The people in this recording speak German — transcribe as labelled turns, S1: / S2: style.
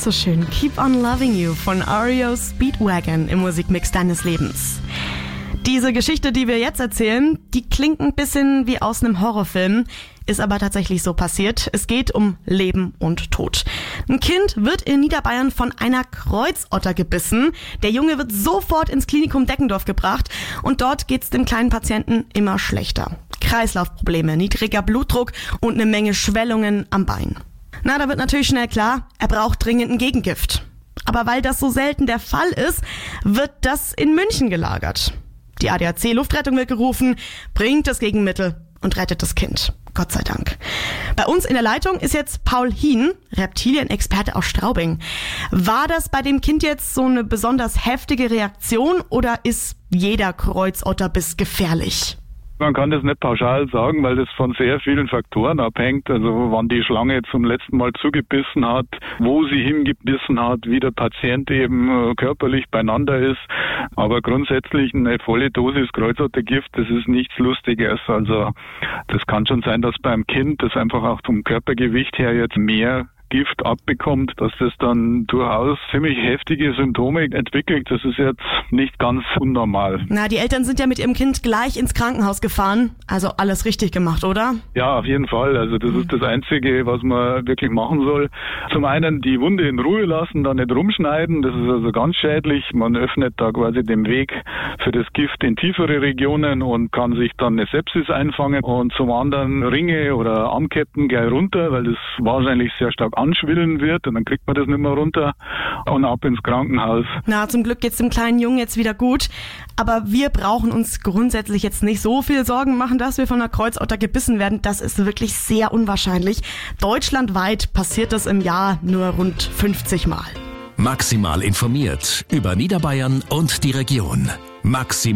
S1: so schön. Keep on Loving You von REO Speedwagon im Musikmix deines Lebens. Diese Geschichte, die wir jetzt erzählen, die klingt ein bisschen wie aus einem Horrorfilm, ist aber tatsächlich so passiert. Es geht um Leben und Tod. Ein Kind wird in Niederbayern von einer Kreuzotter gebissen. Der Junge wird sofort ins Klinikum Deckendorf gebracht und dort geht's dem kleinen Patienten immer schlechter. Kreislaufprobleme, niedriger Blutdruck und eine Menge Schwellungen am Bein. Na, da wird natürlich schnell klar, er braucht dringend ein Gegengift. Aber weil das so selten der Fall ist, wird das in München gelagert. Die ADAC-Luftrettung wird gerufen, bringt das Gegenmittel und rettet das Kind. Gott sei Dank. Bei uns in der Leitung ist jetzt Paul Hien, Reptilienexperte aus Straubing. War das bei dem Kind jetzt so eine besonders heftige Reaktion oder ist jeder Kreuzotterbiss gefährlich?
S2: Man kann das nicht pauschal sagen, weil das von sehr vielen Faktoren abhängt. Also wann die Schlange zum letzten Mal zugebissen hat, wo sie hingebissen hat, wie der Patient eben körperlich beieinander ist. Aber grundsätzlich eine volle Dosis Kreuzottergift, das ist nichts Lustiges. Also das kann schon sein, dass beim Kind das einfach auch vom Körpergewicht her jetzt mehr Gift abbekommt, dass das dann durchaus ziemlich heftige Symptome entwickelt. Das ist jetzt nicht ganz unnormal.
S1: Na, die Eltern sind ja mit ihrem Kind gleich ins Krankenhaus gefahren. Also alles richtig gemacht, oder?
S2: Ja, auf jeden Fall. Also das ist das Einzige, was man wirklich machen soll. Zum einen die Wunde in Ruhe lassen, dann nicht rumschneiden. Das ist also ganz schädlich. Man öffnet da quasi den Weg für das Gift in tiefere Regionen und kann sich dann eine Sepsis einfangen. Und zum anderen Ringe oder Armketten gleich runter, weil das wahrscheinlich sehr stark anschwillen wird und dann kriegt man das nicht mehr runter und ab ins Krankenhaus.
S1: Na, zum Glück geht's dem kleinen Jungen jetzt wieder gut. Aber wir brauchen uns grundsätzlich jetzt nicht so viel Sorgen machen, dass wir von einer Kreuzotter gebissen werden. Das ist wirklich sehr unwahrscheinlich. Deutschlandweit passiert das im Jahr nur rund 50 Mal.
S3: Maximal informiert über Niederbayern und die Region. Maximal.